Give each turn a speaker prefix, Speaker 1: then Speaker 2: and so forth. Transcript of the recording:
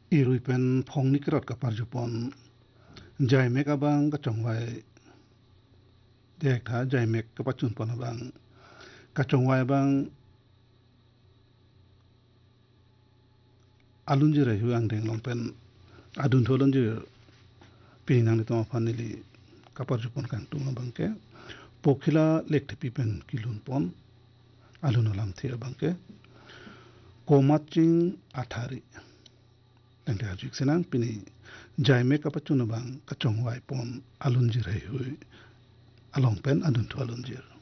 Speaker 1: irui pen phong ni kerot ka parjupon jai mek abang ka chongwai dek tha jai mek ka pachun pon abang ka chongwai bang alunji rai huang deng long pen adun tholon je pinang ni to fanili ka parjupon kang tung abang ke pokhila lek thipi pen kilun pon alun alam thi abang ke komaching athari tang ta juk senang pini jai mek ka pachun abang ka chongwai pon alunji rai hui along pen adun tholon je